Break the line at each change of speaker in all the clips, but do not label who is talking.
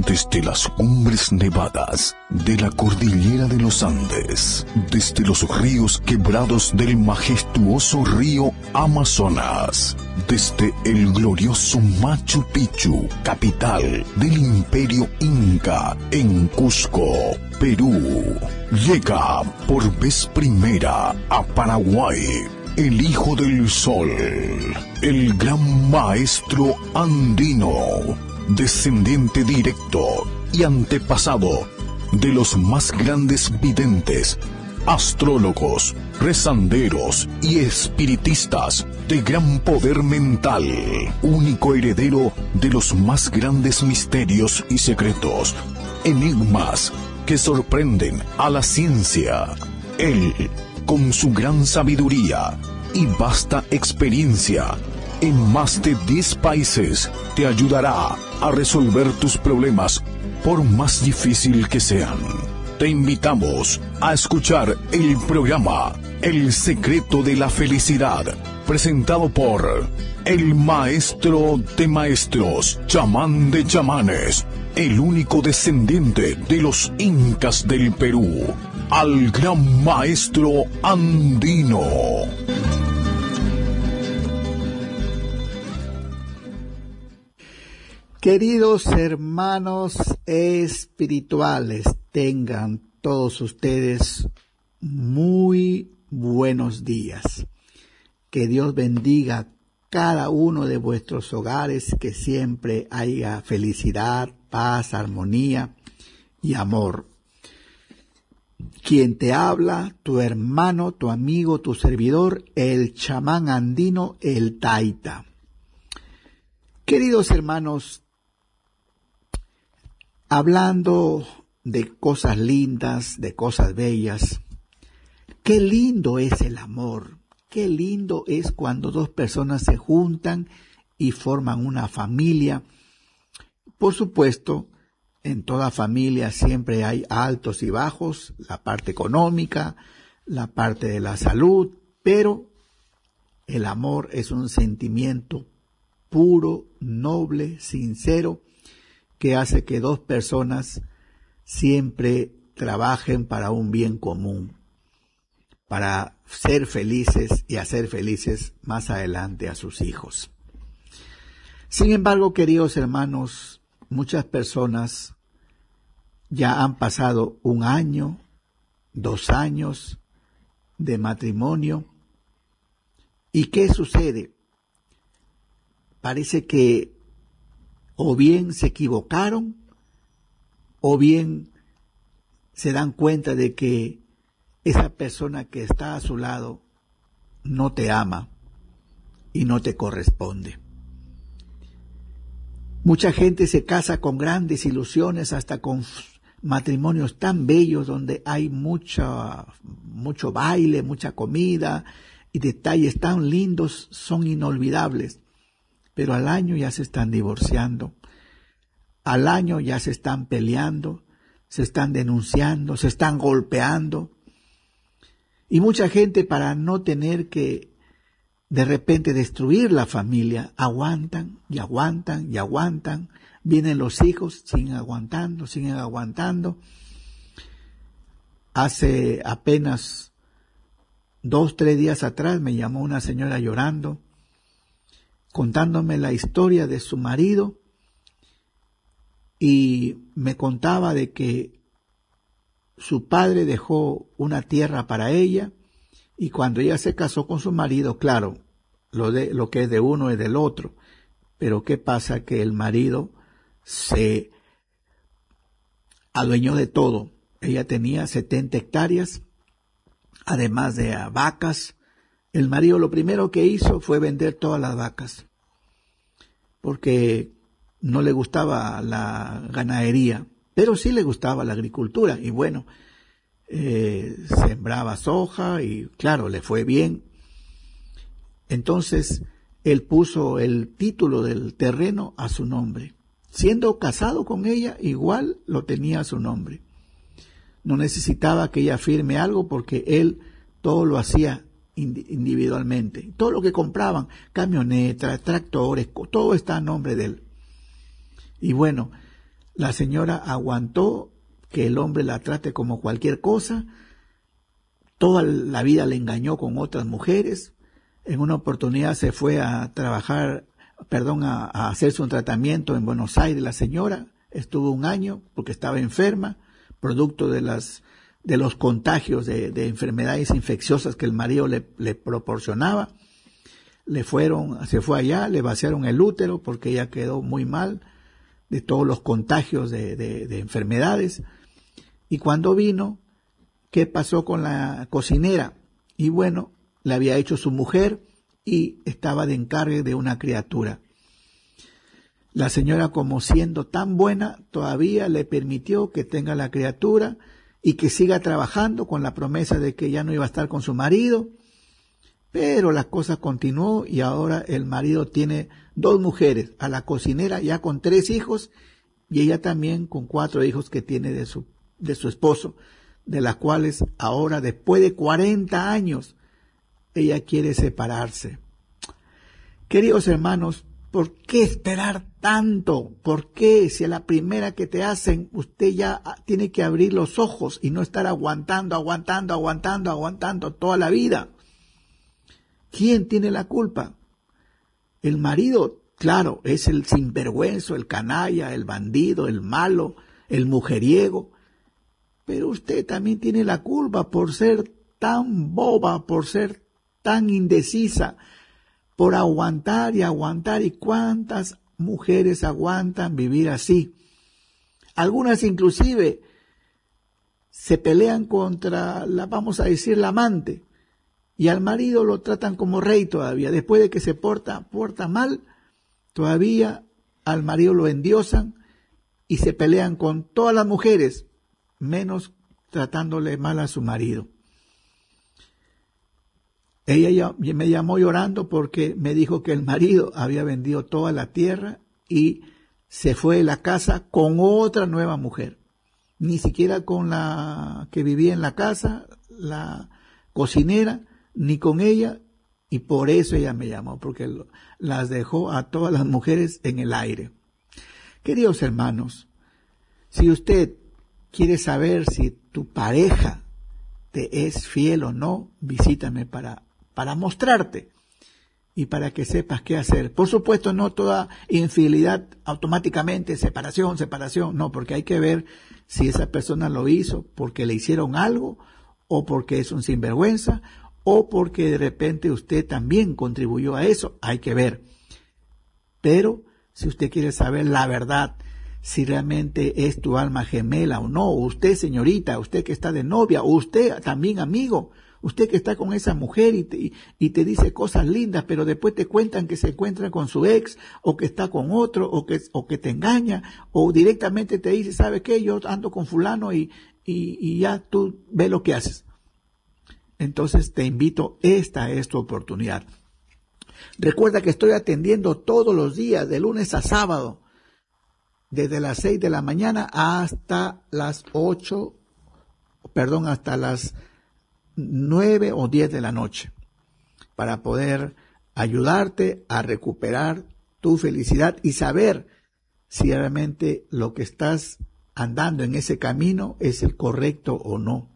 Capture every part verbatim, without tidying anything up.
Desde las cumbres nevadas de la cordillera de los Andes, desde los ríos quebrados del majestuoso río Amazonas, desde el glorioso Machu Picchu, capital del Imperio Inca, en Cusco, Perú, llega por vez primera a Paraguay el Hijo del Sol, el gran maestro andino, descendiente directo y antepasado de los más grandes videntes, astrólogos, rezanderos y espiritistas de gran poder mental, único heredero de los más grandes misterios y secretos, enigmas que sorprenden a la ciencia. Él, con su gran sabiduría y vasta experiencia en más de diez países, te ayudará a resolver tus problemas, por más difícil que sean. Te invitamos a escuchar el programa El Secreto de la Felicidad, presentado por el maestro de maestros, chamán de chamanes, el único descendiente de los incas del Perú, al gran maestro andino.
Queridos hermanos espirituales, tengan todos ustedes muy buenos días. Que Dios bendiga cada uno de vuestros hogares, que siempre haya felicidad, paz, armonía y amor. Quien te habla, tu hermano, tu amigo, tu servidor, el chamán andino, el Taita. Queridos hermanos, hablando de cosas lindas, de cosas bellas, qué lindo es el amor, qué lindo es cuando dos personas se juntan y forman una familia. Por supuesto, en toda familia siempre hay altos y bajos, la parte económica, la parte de la salud, pero el amor es un sentimiento puro, noble, sincero, que hace que dos personas siempre trabajen para un bien común, para ser felices y hacer felices más adelante a sus hijos. Sin embargo, queridos hermanos, muchas personas ya han pasado un año, dos años de matrimonio. ¿Y qué sucede? Parece que o bien se equivocaron, o bien se dan cuenta de que esa persona que está a su lado no te ama y no te corresponde. Mucha gente se casa con grandes ilusiones, hasta con matrimonios tan bellos donde hay mucha, mucho baile, mucha comida y detalles tan lindos, son inolvidables. Pero al año ya se están divorciando, al año ya se están peleando, se están denunciando, se están golpeando. Y mucha gente, para no tener que de repente destruir la familia, aguantan y aguantan y aguantan. Vienen los hijos, siguen aguantando, siguen aguantando. Hace apenas dos, tres días atrás me llamó una señora llorando, contándome la historia de su marido, y me contaba de que su padre dejó una tierra para ella, y cuando ella se casó con su marido, claro, lo, de, lo que es de uno es del otro, pero ¿qué pasa? Que el marido se adueñó de todo. Ella tenía setenta hectáreas, además de vacas. El marido lo primero que hizo fue vender todas las vacas, porque no le gustaba la ganadería, pero sí le gustaba la agricultura. Y bueno, eh, sembraba soja y claro, le fue bien. Entonces, él puso el título del terreno a su nombre. Siendo casado con ella, igual lo tenía a su nombre. No necesitaba que ella firme algo, porque él todo lo hacía individualmente. Todo lo que compraban, camionetas, tractores, todo está a nombre de él. Y bueno, La señora aguantó que el hombre la trate como cualquier cosa. Toda la vida le engañó con otras mujeres. En una oportunidad se fue a trabajar, perdón, a, a hacerse un tratamiento en Buenos Aires. La señora estuvo un año porque estaba enferma, producto de las de los contagios de, de enfermedades infecciosas que el marido le, le proporcionaba. Le fueron, se fue allá, le vaciaron el útero porque ella quedó muy mal de todos los contagios de, de, de enfermedades. Y cuando vino, ¿qué pasó con la cocinera? Y bueno, le había hecho su mujer y estaba de encargue de una criatura. La señora, como siendo tan buena, todavía le permitió que tenga la criatura y que siga trabajando con la promesa de que ya no iba a estar con su marido. Pero la cosa continuó y ahora el marido tiene dos mujeres, a la cocinera ya con tres hijos y ella también con cuatro hijos que tiene de su, de su esposo, de las cuales ahora, después de cuarenta años, ella quiere separarse. Queridos hermanos, ¿por qué esperar tanto? ¿Por qué? Si a la primera que te hacen, usted ya tiene que abrir los ojos y no estar aguantando, aguantando, aguantando, aguantando toda la vida. ¿Quién tiene la culpa? El marido, claro, es el sinvergüenza, el canalla, el bandido, el malo, el mujeriego. Pero usted también tiene la culpa por ser tan boba, por ser tan indecisa, por aguantar y aguantar. ¿Y cuántas mujeres aguantan vivir así? Algunas inclusive se pelean contra, la, vamos a decir, la amante. Y al marido lo tratan como rey todavía. Después de que se porta, porta mal, todavía al marido lo endiosan y se pelean con todas las mujeres, menos tratándole mal a su marido. Ella ya, me llamó llorando porque me dijo que el marido había vendido toda la tierra y se fue de la casa con otra nueva mujer. Ni siquiera con la que vivía en la casa, la cocinera, ni con ella, y por eso ella me llamó, porque las dejó a todas las mujeres en el aire. Queridos hermanos, si usted quiere saber si tu pareja te es fiel o no, visítame para, para mostrarte y para que sepas qué hacer. Por supuesto, no toda infidelidad automáticamente, separación, separación, no, porque hay que ver si esa persona lo hizo porque le hicieron algo o porque es un sinvergüenza, o porque de repente usted también contribuyó a eso, hay que ver. Pero si usted quiere saber la verdad, si realmente es tu alma gemela o no, usted señorita, usted que está de novia, o usted también amigo, usted que está con esa mujer y te, y te dice cosas lindas, pero después te cuentan que se encuentra con su ex, o que está con otro, o que, o que te engaña, o directamente te dice, ¿sabe qué? Yo ando con fulano y, y, y ya tú ves lo que haces. Entonces te invito, esta es tu oportunidad. Recuerda que estoy atendiendo todos los días, de lunes a sábado, desde las seis de la mañana hasta las ocho, perdón, hasta las nueve o diez de la noche, para poder ayudarte a recuperar tu felicidad y saber si realmente lo que estás andando en ese camino es el correcto o no.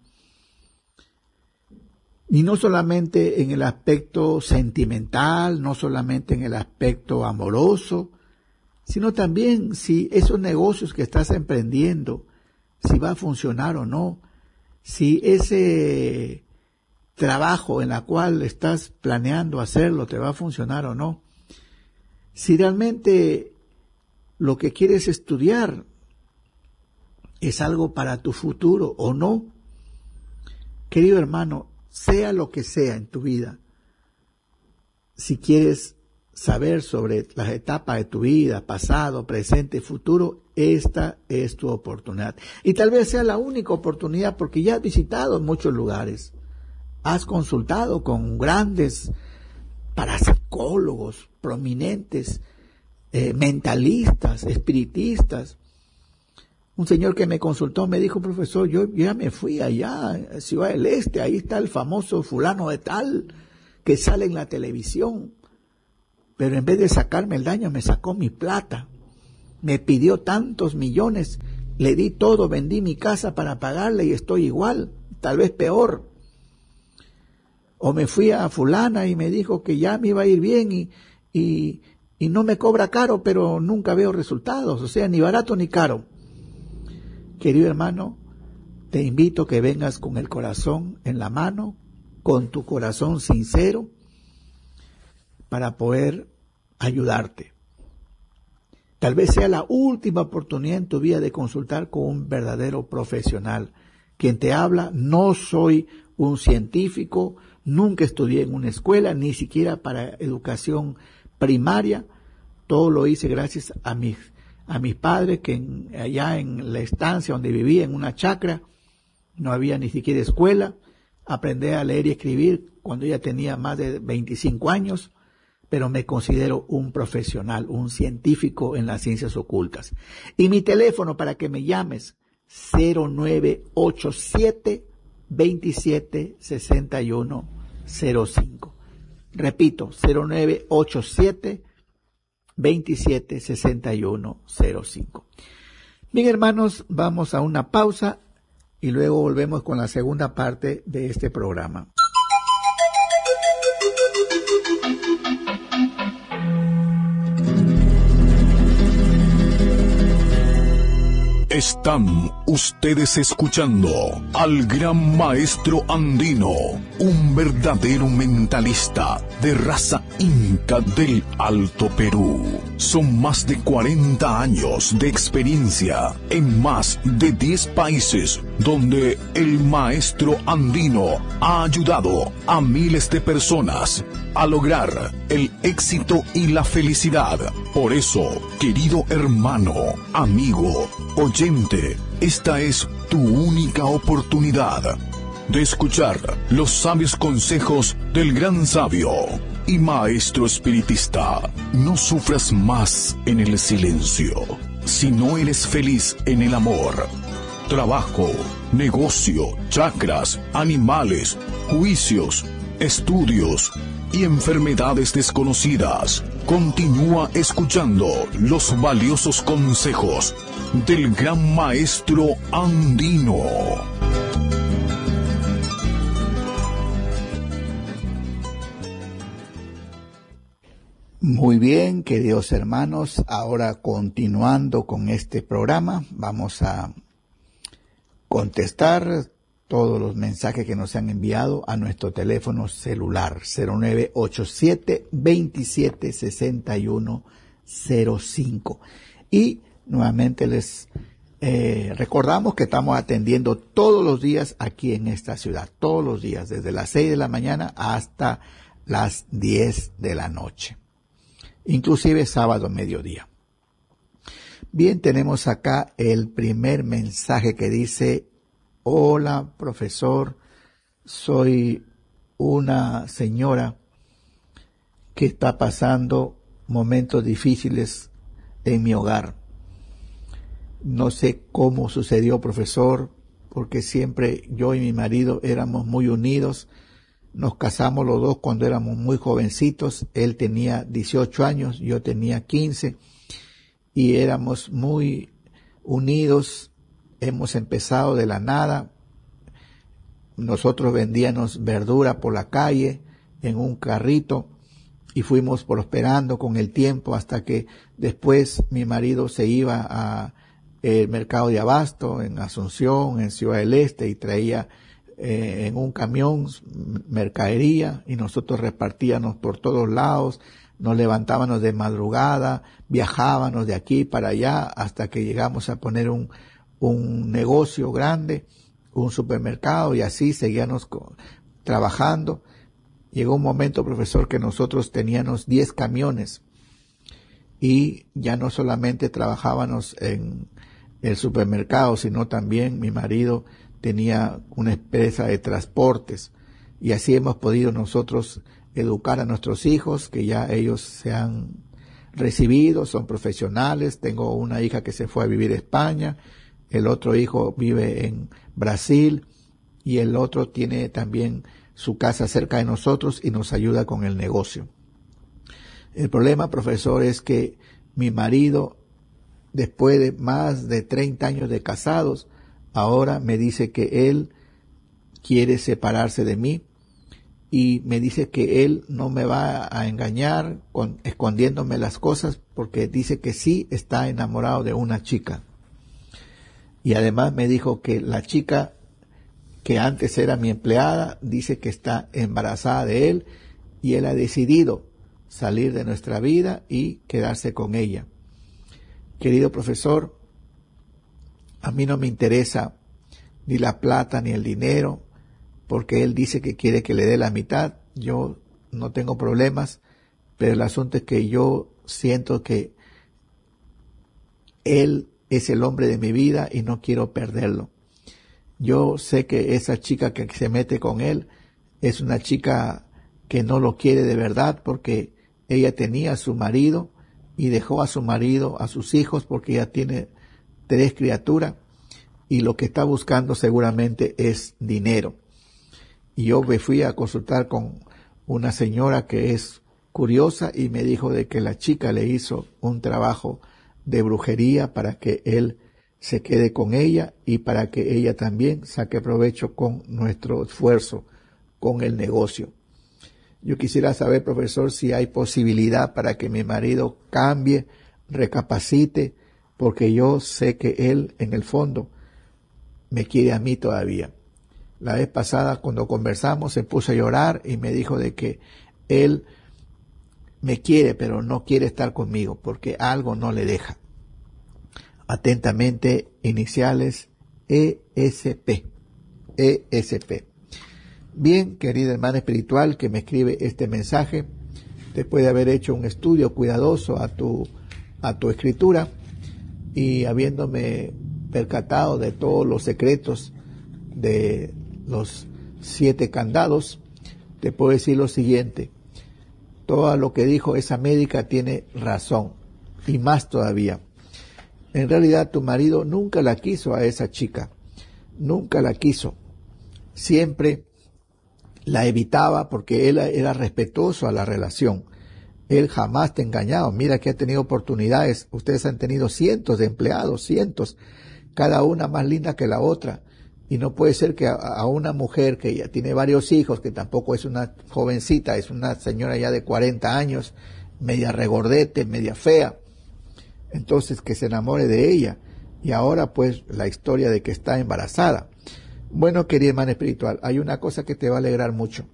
Y no solamente en el aspecto sentimental, no solamente en el aspecto amoroso, sino también si esos negocios que estás emprendiendo, si va a funcionar o no, si ese trabajo en el cual estás planeando hacerlo te va a funcionar o no, si realmente lo que quieres estudiar es algo para tu futuro o no. Querido hermano, sea lo que sea en tu vida, si quieres saber sobre las etapas de tu vida, pasado, presente, futuro, esta es tu oportunidad. Y tal vez sea la única oportunidad porque ya has visitado muchos lugares, has consultado con grandes parapsicólogos, prominentes, eh, mentalistas, espiritistas. Un señor que me consultó me dijo, profesor, yo ya me fui allá, a Ciudad del Este, ahí está el famoso fulano de tal, que sale en la televisión, pero en vez de sacarme el daño, me sacó mi plata. me pidió tantos millones, le di todo, vendí mi casa para pagarle y estoy igual, tal vez peor. O me fui a fulana y me dijo que ya me iba a ir bien y, y, y no me cobra caro, pero nunca veo resultados, o sea, ni barato ni caro. Querido hermano, te invito a que vengas con el corazón en la mano, con tu corazón sincero, para poder ayudarte. Tal vez sea la última oportunidad en tu vida de consultar con un verdadero profesional. Quien te habla, no soy un científico, nunca estudié en una escuela, ni siquiera para educación primaria. Todo lo hice gracias a mis, a mis padres, que en, allá en la estancia donde vivía, en una chacra, no había ni siquiera escuela. Aprendí a leer y escribir cuando ya tenía más de veinticinco años, pero me considero un profesional, un científico en las ciencias ocultas. Y mi teléfono para que me llames, cero nueve ocho siete, veintisiete, sesenta y uno cero cinco. Repito, cero nueve ocho siete, veintisiete, sesenta y uno cero cinco. Bien, hermanos, vamos a una pausa y luego volvemos con la segunda parte de este programa.
Están ustedes escuchando al gran maestro andino, un verdadero mentalista de raza inca del Alto Perú. Son más de cuarenta años de experiencia en más de diez países donde el maestro andino ha ayudado a miles de personas a lograr el éxito y la felicidad. Por eso, querido hermano, amigo, oyente, esta es tu única oportunidad de escuchar los sabios consejos del gran sabio y maestro espiritista. No sufras más en el silencio. Si no eres feliz en el amor, trabajo, negocio, chakras, animales, juicios, estudios y enfermedades desconocidas, continúa escuchando los valiosos consejos del gran maestro andino.
Muy bien, queridos hermanos, ahora continuando con este programa, vamos a contestar todos los mensajes que nos han enviado a nuestro teléfono celular cero nueve ocho siete, veintisiete, sesenta y uno cero cinco. Y nuevamente les eh, recordamos que estamos atendiendo todos los días aquí en esta ciudad, todos los días, desde las seis de la mañana hasta las diez de la noche, inclusive sábado mediodía. Bien, tenemos acá el primer mensaje que dice: hola, profesor, soy una señora que está pasando momentos difíciles en mi hogar. No sé cómo sucedió, profesor, porque siempre yo y mi marido éramos muy unidos. Nos casamos los dos cuando éramos muy jovencitos. Él tenía dieciocho años, yo tenía quince, y éramos muy unidos. Hemos empezado de la nada. Nosotros vendíamos verdura por la calle en un carrito y fuimos prosperando con el tiempo hasta que después mi marido se iba a el mercado de abasto en Asunción, en Ciudad del Este, y traía eh, en un camión mercadería y nosotros repartíamos por todos lados. Nos levantábamos de madrugada, viajábamos de aquí para allá hasta que llegamos a poner un un negocio grande, un supermercado, y así seguíamos trabajando. Llegó un momento, profesor, que nosotros teníamos diez camiones y ya no solamente trabajábamos en el supermercado, sino también mi marido tenía una empresa de transportes, y así hemos podido nosotros educar a nuestros hijos, que ya ellos se han recibido, son profesionales. Tengo una hija que se fue a vivir a España, el otro hijo vive en Brasil y el otro tiene también su casa cerca de nosotros y nos ayuda con el negocio. El problema, profesor, es que mi marido después de más de treinta años de casados, ahora me dice que él quiere separarse de mí y me dice que él no me va a engañar con, escondiéndome las cosas, porque dice que sí está enamorado de una chica. Y además me dijo que la chica que antes era mi empleada dice que está embarazada de él y él ha decidido salir de nuestra vida y quedarse con ella. Querido profesor, a mí no me interesa ni la plata ni el dinero, porque él dice que quiere que le dé la mitad. Yo no tengo problemas, pero el asunto es que yo siento que él es el hombre de mi vida y no quiero perderlo. Yo sé que esa chica que se mete con él es una chica que no lo quiere de verdad, porque ella tenía a su marido y dejó a su marido, a sus hijos, porque ella tiene tres criaturas y lo que está buscando seguramente es dinero. Y yo me fui a consultar con una señora que es curiosa y me dijo de que la chica le hizo un trabajo de brujería para que él se quede con ella y para que ella también saque provecho con nuestro esfuerzo, con el negocio. Yo quisiera saber, profesor, si hay posibilidad para que mi marido cambie, recapacite, porque yo sé que él, en el fondo, me quiere a mí todavía. La vez pasada, cuando conversamos, se puso a llorar y me dijo de que él me quiere, pero no quiere estar conmigo, porque algo no le deja. Atentamente, iniciales E S P. E S P. Bien, querida hermana espiritual que me escribe este mensaje, después de haber hecho un estudio cuidadoso a tu, a tu escritura y habiéndome percatado de todos los secretos de los siete candados, te puedo decir lo siguiente: todo lo que dijo esa médica tiene razón, y más todavía. En realidad tu marido nunca la quiso a esa chica, nunca la quiso, siempre la evitaba porque él era respetuoso a la relación. Él jamás te ha engañado. Mira que ha tenido oportunidades. Ustedes han tenido cientos de empleados, cientos, cada una más linda que la otra. Y no puede ser que a, a una mujer que ya tiene varios hijos, que tampoco es una jovencita, es una señora ya de cuarenta años, media regordete, media fea, entonces que se enamore de ella. Y ahora pues la historia de que está embarazada. Bueno, querida hermana espiritual, hay una cosa que te va a alegrar mucho.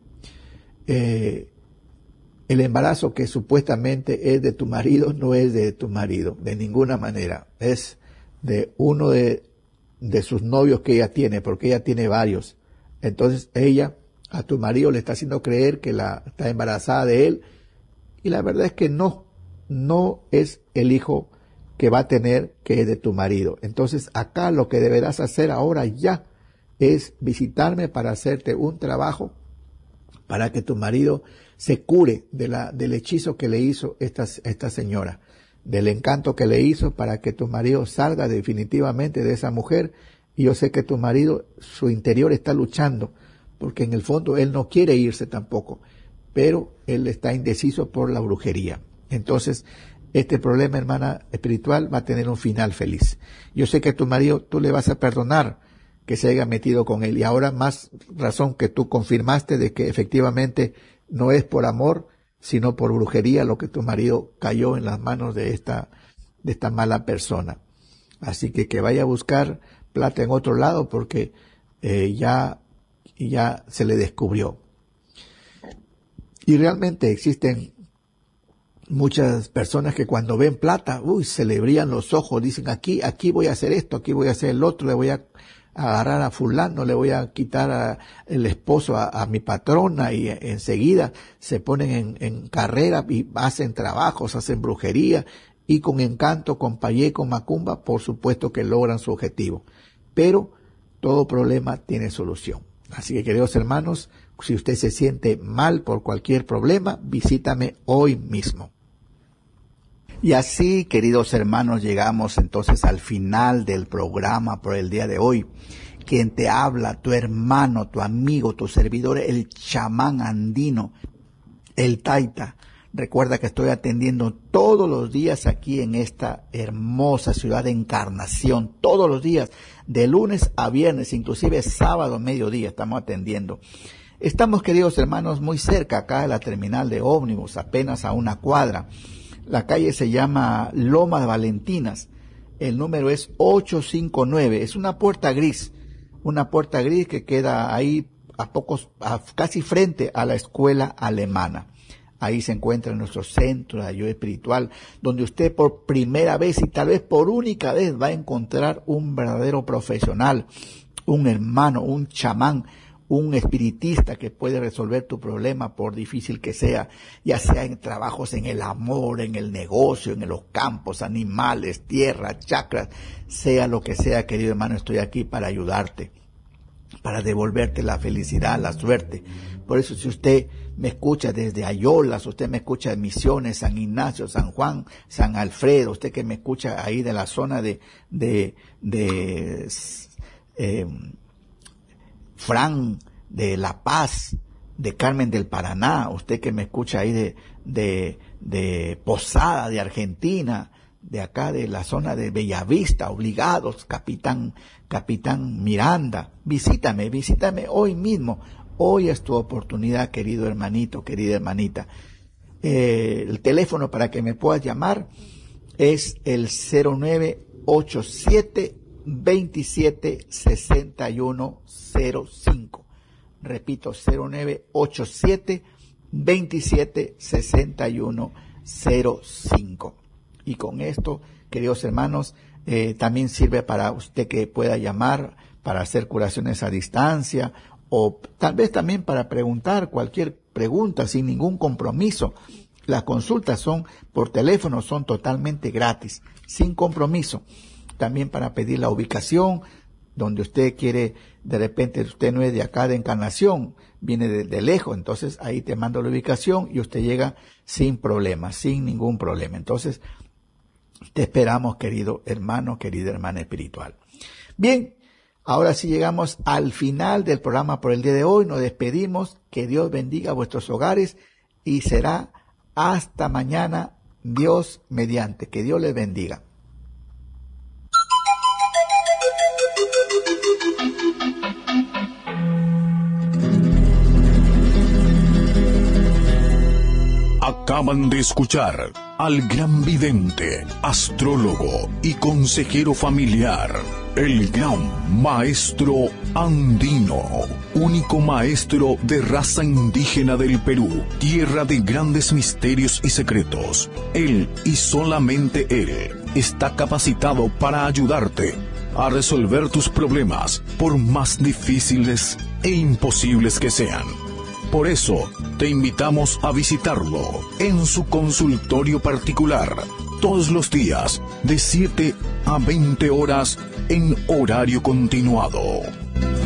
Eh, el embarazo que supuestamente es de tu marido no es de tu marido, de ninguna manera. Es de uno de, de sus novios que ella tiene, porque ella tiene varios. Entonces ella a tu marido le está haciendo creer que la está embarazada de él, y la verdad es que no, no es el hijo que va a tener que es de tu marido. Entonces acá lo que deberás hacer ahora ya es visitarme para hacerte un trabajo para que tu marido se cure de la, del hechizo que le hizo esta, esta señora, del encanto que le hizo, para que tu marido salga definitivamente de esa mujer. Y yo sé que tu marido, su interior está luchando, porque en el fondo él no quiere irse tampoco, pero él está indeciso por la brujería. Entonces, este problema, hermana espiritual, va a tener un final feliz. Yo sé que tu marido, tú le vas a perdonar que se haya metido con él, y ahora más razón que tú confirmaste de que efectivamente no es por amor, sino por brujería lo que tu marido cayó en las manos de esta, de esta mala persona. Así que que vaya a buscar plata en otro lado, porque eh, ya, ya se le descubrió. Y realmente existen muchas personas que cuando ven plata, uy, se le brillan los ojos, dicen aquí, aquí voy a hacer esto, aquí voy a hacer el otro, le voy a agarrar a fulano, le voy a quitar a el esposo a, a mi patrona, y enseguida se ponen en, en carrera y hacen trabajos, hacen brujería, y con encanto, con payé, con macumba, por supuesto que logran su objetivo. Pero todo problema tiene solución. Así que, queridos hermanos, si usted se siente mal por cualquier problema, visítame hoy mismo. Y así, queridos hermanos, llegamos entonces al final del programa por el día de hoy. Quien te habla, tu hermano, tu amigo, tu servidor, el chamán andino, el taita, Recuerda que estoy atendiendo todos los días aquí en esta hermosa ciudad de Encarnación, todos los días, de lunes a viernes, inclusive sábado, mediodía, estamos atendiendo. Estamos, queridos hermanos, muy cerca acá de la terminal de ómnibus, apenas a una cuadra. La calle se llama Lomas Valentinas. El número es ocho cinco nueve. Es una puerta gris, una puerta gris que queda ahí a pocos, a, casi frente a la escuela alemana. Ahí se encuentra nuestro centro de ayuda espiritual, donde usted por primera vez y tal vez por única vez va a encontrar un verdadero profesional, un hermano, un chamán, un espiritista que puede resolver tu problema por difícil que sea, ya sea en trabajos en el amor, en el negocio, en los campos, animales, tierra, chakras, sea lo que sea, querido hermano, estoy aquí para ayudarte, para devolverte la felicidad, la suerte. Por eso, si usted me escucha desde Ayolas, usted me escucha de Misiones, San Ignacio, San Juan, San Alfredo, usted que me escucha ahí de la zona de, de, de, eh, Fran, de La Paz, de Carmen del Paraná, usted que me escucha ahí de, de, de Posada, de Argentina, de acá de la zona de Bellavista, Obligados, Capitán, Capitán Miranda, visítame, visítame hoy mismo, hoy es tu oportunidad, querido hermanito, querida hermanita. Eh, el teléfono para que me puedas llamar es el cero nueve ocho siete, veintisiete, sesenta y uno cero cinco. Repito, cero nueve ocho siete, veintisiete, sesenta y uno cero cinco. Y con esto, queridos hermanos, eh, también sirve para usted que pueda llamar para hacer curaciones a distancia o tal vez también para preguntar cualquier pregunta sin ningún compromiso. Las consultas son por teléfono, son totalmente gratis, sin compromiso. También para pedir la ubicación, donde usted quiere, de repente usted no es de acá de Encarnación, viene de, de lejos, entonces ahí te mando la ubicación y usted llega sin problema, sin ningún problema. Entonces, te esperamos, querido hermano, querida hermana espiritual. Bien, ahora sí llegamos al final del programa por el día de hoy, nos despedimos, que Dios bendiga vuestros hogares y será hasta mañana, Dios mediante, que Dios les bendiga.
Acaban de escuchar al gran vidente, astrólogo y consejero familiar, el gran maestro andino, único maestro de raza indígena del Perú, tierra de grandes misterios y secretos. Él y solamente él está capacitado para ayudarte a resolver tus problemas, por más difíciles e imposibles que sean. Por eso, te invitamos a visitarlo en su consultorio particular, todos los días, de siete a veinte horas en horario continuado.